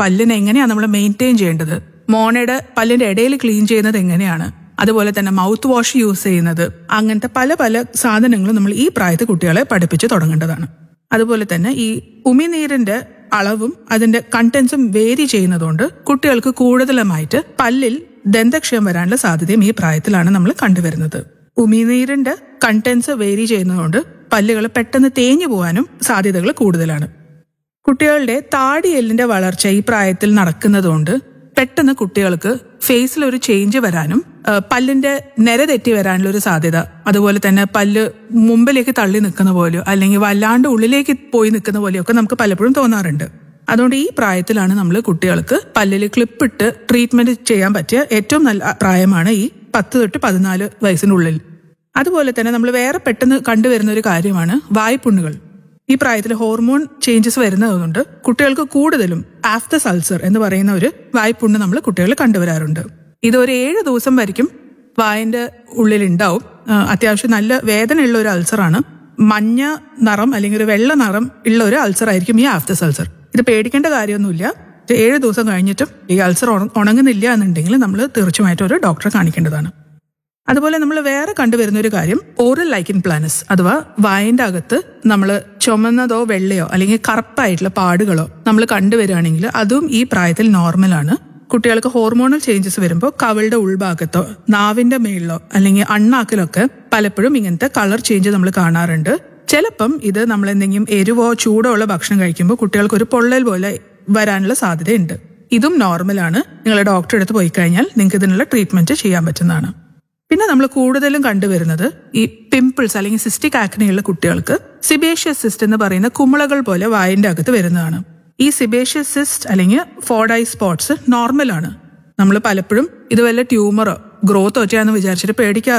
പല്ലിനെ എങ്ങനെയാണ് നമ്മൾ മെയിൻറ്റെയിൻ ചെയ്യേണ്ടത്, മോണയുടെ പല്ലിന്റെ ഇടയിൽ ക്ലീൻ ചെയ്യുന്നത് എങ്ങനെയാണ്, അതുപോലെ തന്നെ മൗത്ത് വാഷ് യൂസ് ചെയ്യുന്നത്, അങ്ങനത്തെ പല പല സാധനങ്ങളും നമ്മൾ ഈ പ്രായത്തിൽ കുട്ടികളെ പഠിപ്പിച്ച് തുടങ്ങേണ്ടതാണ്. അതുപോലെ തന്നെ ഈ ഉമിനീരിന്റെ അളവും അതിന്റെ കണ്ടന്റ്സും വേരി ചെയ്യുന്നതുകൊണ്ട് കുട്ടികൾക്ക് കൂടുതലുമായിട്ട് പല്ലിൽ ദന്തക്ഷയം വരാനുള്ള സാധ്യതയും ഈ പ്രായത്തിലാണ് നമ്മൾ കണ്ടുവരുന്നത്. ഉമിനീരിന്റെ കണ്ടന്റ്സ് വേരി ചെയ്യുന്നതുകൊണ്ട് പല്ലുകൾ പെട്ടെന്ന് തേഞ്ഞു പോകാനും സാധ്യതകൾ കൂടുതലാണ്. കുട്ടികളുടെ താടിയെല്ലിന്റെ വളർച്ച ഈ പ്രായത്തിൽ നടക്കുന്നതുകൊണ്ട് പെട്ടെന്ന് കുട്ടികൾക്ക് ഫേസിൽ ഒരു ചേഞ്ച് വരാനും പല്ലിന്റെ നിര തെറ്റി വരാനുള്ള ഒരു സാധ്യത, അതുപോലെ തന്നെ പല്ല് മുമ്പിലേക്ക് തള്ളി നിൽക്കുന്ന പോലെയോ അല്ലെങ്കിൽ വല്ലാണ്ട് ഉള്ളിലേക്ക് പോയി നിൽക്കുന്ന പോലെയോ ഒക്കെ നമുക്ക് പലപ്പോഴും തോന്നാറുണ്ട്. അതുകൊണ്ട് ഈ പ്രായത്തിലാണ് നമ്മൾ കുട്ടികൾക്ക് പല്ലിൽ ക്ലിപ്പിട്ട് ട്രീറ്റ്മെന്റ് ചെയ്യാൻ പറ്റിയ ഏറ്റവും നല്ല പ്രായമാണ് ഈ 10 തൊട്ട് 14 വയസ്സിനുള്ളിൽ. അതുപോലെ തന്നെ നമ്മൾ വേറെ പെട്ടെന്ന് കണ്ടുവരുന്ന ഒരു കാര്യമാണ് വായ്പുണ്ണുകൾ. ഈ പ്രായത്തിൽ ഹോർമോൺ ചേഞ്ചസ് വരുന്നതുകൊണ്ട് കുട്ടികൾക്ക് കൂടുതലും ആഫ്തസ് അൾസർ എന്ന് പറയുന്ന ഒരു വായ്പുണ്ണ് നമ്മൾ കുട്ടികളിൽ കണ്ടുവരാറുണ്ട്. ഇത് ഒരു 7 ദിവസം വരെയും വായന്റെ ഉള്ളിൽ ഉണ്ടാവും. അത്യാവശ്യം നല്ല വേദനയുള്ള ഒരു അൾസറാണ്. മഞ്ഞ നിറം അല്ലെങ്കിൽ ഒരു വെള്ള നിറം ഉള്ള ഒരു അൾസർ ആയിരിക്കും ഈ ആഫ്തസ് അൾസർ. ഇത് പേടിക്കേണ്ട കാര്യമൊന്നുമില്ല. 7 ദിവസം കഴിഞ്ഞിട്ടും ഈ അൾസർ ഉണങ്ങുന്നില്ല എന്നുണ്ടെങ്കിൽ നമ്മൾ തീർച്ചയായിട്ടും ഒരു ഡോക്ടറെ കാണിക്കേണ്ടതാണ്. അതുപോലെ നമ്മൾ വേറെ കണ്ടുവരുന്ന ഒരു കാര്യം ഓറൽ ലൈക്കൻ പ്ലാനസ്, അഥവാ വായന്റെ അകത്ത് നമ്മൾ ചുമന്നതോ വെള്ളയോ അല്ലെങ്കിൽ കറുപ്പായിട്ടുള്ള പാടുകളോ നമ്മൾ കണ്ടുവരികയാണെങ്കിൽ അതും ഈ പ്രായത്തിൽ നോർമലാണ്. കുട്ടികൾക്ക് ഹോർമോണൽ ചേഞ്ചസ് വരുമ്പോൾ കവിളുടെ ഉൾഭാഗത്തോ നാവിന്റെ മേളിലോ അല്ലെങ്കിൽ അണ്ണാക്കിലൊക്കെ പലപ്പോഴും ഇങ്ങനത്തെ കളർ ചേഞ്ച് നമ്മൾ കാണാറുണ്ട്. ചിലപ്പം ഇത് നമ്മൾ എന്തെങ്കിലും എരിവോ ചൂടോ ഉള്ള ഭക്ഷണം കഴിക്കുമ്പോൾ കുട്ടികൾക്ക് ഒരു പൊള്ളൽ പോലെ വരാനുള്ള സാധ്യതയുണ്ട്. ഇതും നോർമലാണ്. നിങ്ങൾ ഡോക്ടറെ അടുത്ത് പോയി കഴിഞ്ഞാൽ നിങ്ങൾക്ക് ഇതിനുള്ള ട്രീറ്റ്മെന്റ് ചെയ്യാൻ പറ്റുന്നതാണ്. പിന്നെ നമ്മൾ കൂടുതലും കണ്ടുവരുന്നത് ഈ പിമ്പിൾസ് അല്ലെങ്കിൽ സിസ്റ്റിക് ആക്നെയുള്ള കുട്ടികൾക്ക് സിബേഷ്യസ് സിസ്റ്റ് എന്ന് പറയുന്ന കുമിളകൾ പോലെ വായന്റെ അകത്ത് വരുന്നതാണ്. ഈ സിബേഷ്യസ് സിസ്റ്റ് അല്ലെങ്കിൽ ഫോർഡ് ഐ സ്പോട്ട്സ് നോർമലാണ്. നമ്മൾ പലപ്പോഴും ഇത് വല്ല ട്യൂമറോ ഗ്രോത്തോ ഒറ്റയാന്ന് വിചാരിച്ചിട്ട്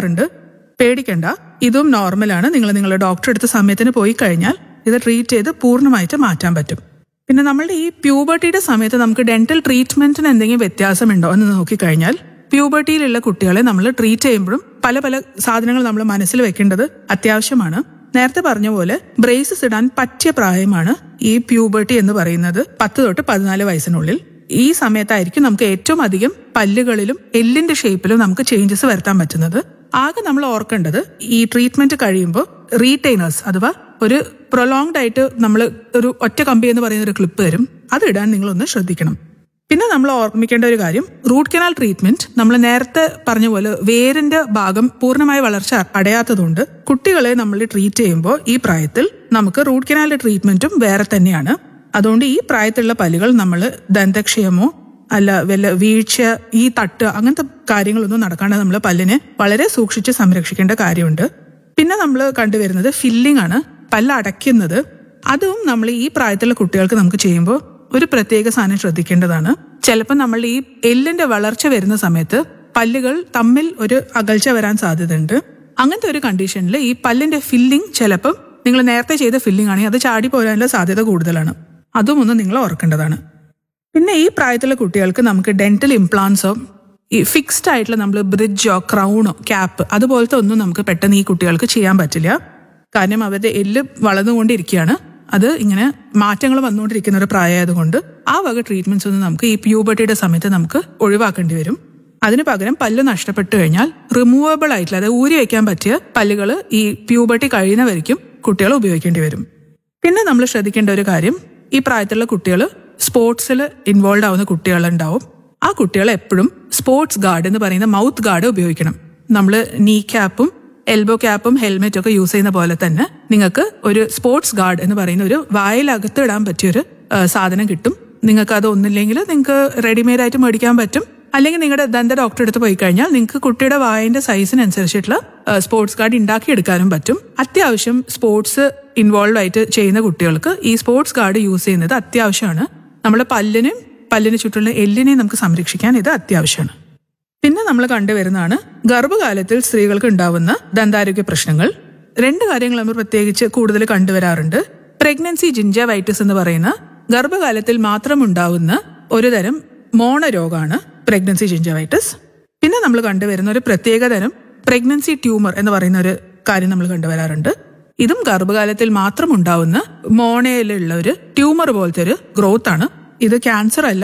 പേടിക്കണ്ട. ഇതും നോർമലാണ്. നിങ്ങൾ നിങ്ങളുടെ ഡോക്ടറെ അടുത്ത സമയത്തിന് പോയി കഴിഞ്ഞാൽ ഇത് ട്രീറ്റ് ചെയ്ത് പൂർണ്ണമായിട്ട് മാറ്റാൻ പറ്റും. പിന്നെ നമ്മളുടെ ഈ പ്യൂബർട്ടിയുടെ സമയത്ത് നമുക്ക് ഡെന്റൽ ട്രീറ്റ്മെന്റിന് എന്തെങ്കിലും വ്യത്യാസമുണ്ടോ എന്ന് നോക്കിക്കഴിഞ്ഞാൽ പ്യൂബർട്ടിയിലുള്ള കുട്ടികളെ നമ്മൾ ട്രീറ്റ് ചെയ്യുമ്പോഴും പല പല സാധനങ്ങൾ നമ്മൾ മനസ്സിൽ വെക്കേണ്ടത് അത്യാവശ്യമാണ്. നേരത്തെ പറഞ്ഞ പോലെ ബ്രേസസ് ഇടാൻ പറ്റിയ പ്രായമാണ് ഈ പ്യൂബർട്ടി എന്ന് പറയുന്നത് 10 തൊട്ട് 14 വയസ്സിനുള്ളിൽ. ഈ സമയത്തായിരിക്കും നമുക്ക് ഏറ്റവും അധികം പല്ലുകളിലും എല്ലിന്റെ ഷേപ്പിലും നമുക്ക് ചേഞ്ചസ് വരുത്താൻ പറ്റുന്നത്. ആകെ നമ്മൾ ഓർക്കേണ്ടത് ഈ ട്രീറ്റ്മെന്റ് കഴിയുമ്പോൾ റീറ്റെയിനേഴ്സ് അഥവാ ഒരു പ്രൊലോങ്ഡ് ആയിട്ട് നമ്മൾ ഒരു ഒറ്റ കമ്പി എന്ന് പറയുന്ന ഒരു ക്ലിപ്പ് തരും. അത് ഇടാൻ നിങ്ങളൊന്ന് ശ്രദ്ധിക്കണം. പിന്നെ നമ്മൾ ഓർമ്മിക്കേണ്ട ഒരു കാര്യം, റൂട്ട് കനാൽ ട്രീറ്റ്മെന്റ് നമ്മൾ നേരത്തെ പറഞ്ഞ പോലെ വേരിന്റെ ഭാഗം പൂർണ്ണമായ വളർച്ച അടയാത്തതുകൊണ്ട് കുട്ടികളെ നമ്മൾ ട്രീറ്റ് ചെയ്യുമ്പോൾ ഈ പ്രായത്തിൽ നമുക്ക് റൂട്ട് കനാലിന്റെ ട്രീറ്റ്മെന്റും വേറെ തന്നെയാണ്. അതുകൊണ്ട് ഈ പ്രായത്തിലുള്ള പല്ലുകൾ നമ്മൾ ദന്തക്ഷയമോ അല്ല വല്ല വീഴ്ച, ഈ തട്ട്, അങ്ങനത്തെ കാര്യങ്ങളൊന്നും നടക്കാണ്ട് നമ്മൾ പല്ലിനെ വളരെ സൂക്ഷിച്ച് സംരക്ഷിക്കേണ്ട കാര്യമുണ്ട്. പിന്നെ നമ്മൾ കണ്ടുവരുന്നത് ഫില്ലിംഗ് ആണ്, പല്ല് അടയ്ക്കുന്നത്. അതും നമ്മൾ ഈ പ്രായത്തിലുള്ള കുട്ടികൾക്ക് നമുക്ക് ചെയ്യുമ്പോൾ ഒരു പ്രത്യേക സാധനം ശ്രദ്ധിക്കേണ്ടതാണ്. ചിലപ്പോൾ നമ്മൾ ഈ എല്ലിന്റെ വളർച്ച വരുന്ന സമയത്ത് പല്ലുകൾ തമ്മിൽ ഒരു അകൽച്ച വരാൻ സാധ്യതയുണ്ട്. അങ്ങനത്തെ ഒരു കണ്ടീഷനിൽ ഈ പല്ലിന്റെ ഫില്ലിംഗ് ചിലപ്പം നിങ്ങൾ നേരത്തെ ചെയ്ത ഫില്ലിംഗ് ആണെങ്കിൽ അത് ചാടി പോരാനുള്ള സാധ്യത കൂടുതലാണ്. അതും ഒന്ന് നിങ്ങൾ ഓർക്കേണ്ടതാണ്. പിന്നെ ഈ പ്രായത്തിലുള്ള കുട്ടികൾക്ക് നമുക്ക് ഡെന്റൽ ഇംപ്ലാന്റ്സോ ഈ ഫിക്സ്ഡ് ആയിട്ടുള്ള നമ്മൾ ബ്രിഡ്ജോ ക്രൗണോ ക്യാപ്പ് അതുപോലത്തെ ഒന്നും നമുക്ക് പെട്ടെന്ന് ഈ കുട്ടികൾക്ക് ചെയ്യാൻ പറ്റില്ല. കാരണം അവരുടെ എല്ല് വളർന്നുകൊണ്ടിരിക്കുകയാണ്. അത് ഇങ്ങനെ മാറ്റങ്ങൾ വന്നുകൊണ്ടിരിക്കുന്ന ഒരു പ്രായമായതുകൊണ്ട് ആ വക ട്രീറ്റ്മെന്റ്സ് ഒന്നും നമുക്ക് ഈ പ്യൂബർട്ടിയുടെ സമയത്ത് നമുക്ക് ഒഴിവാക്കേണ്ടി വരും. അതിന് പകരം പല്ല് നഷ്ടപ്പെട്ടു കഴിഞ്ഞാൽ റിമൂവബിൾ ആയിട്ടുള്ള, അതായത് ഊരി വയ്ക്കാൻ പറ്റിയ പല്ലുകൾ ഈ പ്യൂബർട്ടി കഴിയുന്നവരേക്കും കുട്ടികൾ ഉപയോഗിക്കേണ്ടി വരും. പിന്നെ നമ്മൾ ശ്രദ്ധിക്കേണ്ട ഒരു കാര്യം, ഈ പ്രായത്തിലുള്ള കുട്ടികൾ സ്പോർട്സിൽ ഇൻവോൾവ് ആവുന്ന കുട്ടികളുണ്ടാവും. ആ കുട്ടികൾ എപ്പോഴും സ്പോർട്സ് ഗാർഡ് എന്ന് പറയുന്ന മൗത്ത് ഗാർഡ് ഉപയോഗിക്കണം. നമ്മൾ നീ ക്യാപ്പും എൽബോ ക്യാപ്പും ഹെൽമെറ്റും ഒക്കെ യൂസ് ചെയ്യുന്ന പോലെ തന്നെ നിങ്ങൾക്ക് ഒരു സ്പോർട്സ് ഗാർഡ് എന്ന് പറയുന്ന ഒരു വായിലകത്ത് ഇടാൻ പറ്റിയൊരു സാധനം കിട്ടും. നിങ്ങൾക്ക് അത് ഒന്നില്ലെങ്കിൽ നിങ്ങൾക്ക് റെഡിമെയ്ഡ് ആയിട്ട് മേടിക്കാൻ പറ്റും. അല്ലെങ്കിൽ നിങ്ങളുടെ ദന്ത ഡോക്ടറെ അടുത്ത് പോയി കഴിഞ്ഞാൽ നിങ്ങൾക്ക് കുട്ടിയുടെ വായന്റെ സൈസിനനുസരിച്ചിട്ടുള്ള സ്പോർട്സ് ഗാർഡ് ഉണ്ടാക്കിയെടുക്കാനും പറ്റും. അത്യാവശ്യം സ്പോർട്സ് ഇൻവോൾവ് ആയിട്ട് ചെയ്യുന്ന കുട്ടികൾക്ക് ഈ സ്പോർട്സ് ഗാർഡ് യൂസ് ചെയ്യുന്നത് അത്യാവശ്യമാണ്. നമ്മുടെ പല്ലിന് ചുറ്റുള്ള എല്ലിനെയും നമുക്ക് സംരക്ഷിക്കാൻ ഇത് അത്യാവശ്യമാണ്. പിന്നെ നമ്മൾ കണ്ടുവരുന്നതാണ് ഗർഭകാലത്തിൽ സ്ത്രീകൾക്ക് ഉണ്ടാവുന്ന ദന്താരോഗ്യ പ്രശ്നങ്ങൾ. 2 കാര്യങ്ങൾ നമ്മൾ പ്രത്യേകിച്ച് കൂടുതൽ കണ്ടുവരാറുണ്ട്. പ്രഗ്നൻസി ജിഞ്ചവൈറ്റിസ് എന്ന് പറയുന്ന ഗർഭകാലത്തിൽ മാത്രം ഉണ്ടാവുന്ന ഒരു തരം മോണരോഗമാണ് പ്രഗ്നൻസി ജിഞ്ചവൈറ്റിസ്. പിന്നെ നമ്മൾ കണ്ടുവരുന്ന ഒരു പ്രത്യേക തരം പ്രഗ്നൻസി ട്യൂമർ എന്ന് പറയുന്ന ഒരു കാര്യം നമ്മൾ കണ്ടുവരാറുണ്ട്. ഇതും ഗർഭകാലത്തിൽ മാത്രം ഉണ്ടാവുന്ന മോണയിലുള്ള ഒരു ട്യൂമർ പോലത്തെ ഒരു ഗ്രോത്ത് ആണ്. ഇത് ക്യാൻസർ അല്ല,